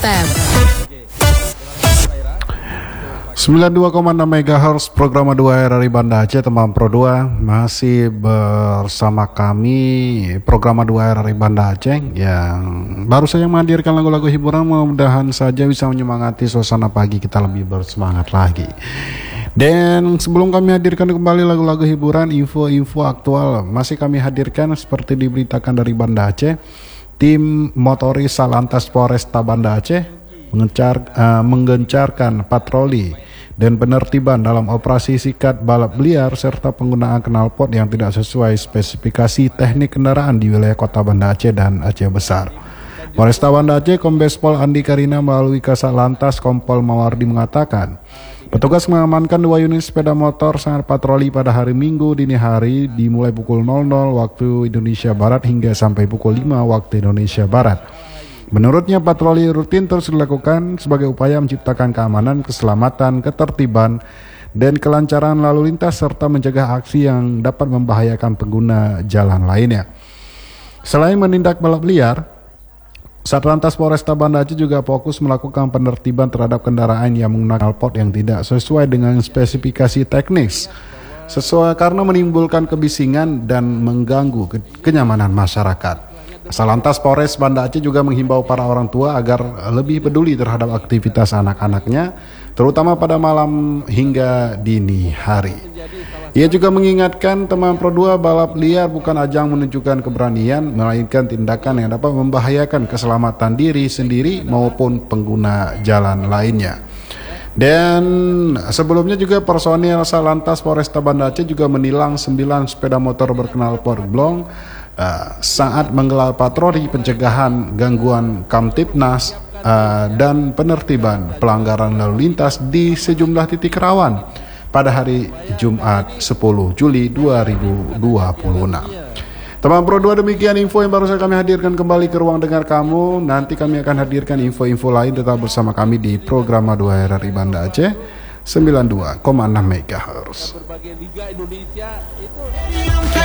FM. 92,6 MHz program 2 RRI Banda Aceh, teman Pro 2 masih bersama kami program 2 RRI Banda Aceh yang baru saja menghadirkan lagu-lagu hiburan. Mudah-mudahan saja bisa menyemangati suasana pagi kita lebih bersemangat lagi. Dan sebelum kami hadirkan kembali lagu-lagu hiburan, info-info aktual masih kami hadirkan seperti diberitakan dari Banda Aceh. Tim motoris Salantas Polresta Banda Aceh menggencarkan patroli dan penertiban dalam operasi sikat balap liar serta penggunaan knalpot yang tidak sesuai spesifikasi teknik kendaraan di wilayah kota Banda Aceh dan Aceh Besar. Polresta Banda Aceh Kombes Pol Andi Karina melalui Kasat Lantas Kompol Mawardi mengatakan, petugas mengamankan 2 unit sepeda motor saat patroli pada hari Minggu dini hari dimulai pukul 00 waktu Indonesia Barat hingga sampai pukul 5 waktu Indonesia Barat. Menurutnya patroli rutin terus dilakukan sebagai upaya menciptakan keamanan, keselamatan, ketertiban, dan kelancaran lalu lintas serta mencegah aksi yang dapat membahayakan pengguna jalan lainnya. Selain menindak balap liar, Satlantas Polresta Banda Aceh juga fokus melakukan penertiban terhadap kendaraan yang menggunakan knalpot yang tidak sesuai dengan spesifikasi teknis, karena menimbulkan kebisingan dan mengganggu kenyamanan masyarakat. Salantas Polres Banda Aceh juga menghimbau para orang tua agar lebih peduli terhadap aktivitas anak-anaknya, terutama pada malam hingga dini hari. Ia juga mengingatkan teman Pro 2, balap liar bukan ajang menunjukkan keberanian, melainkan tindakan yang dapat membahayakan keselamatan diri sendiri maupun pengguna jalan lainnya. Dan sebelumnya juga personil Salantas Polresta Banda Aceh juga menilang 9 sepeda motor berknalpot blong saat menggelar patroli pencegahan gangguan Kamtibnas dan penertiban pelanggaran lalu lintas di sejumlah titik rawan pada hari Jumat 10 Juli 2026. Teman Pro 2, demikian info yang baru saja kami hadirkan kembali ke ruang dengar kamu. Nanti kami akan hadirkan info-info lain, tetap bersama kami di program 2 RRI Banda Aceh 92,6 MHz.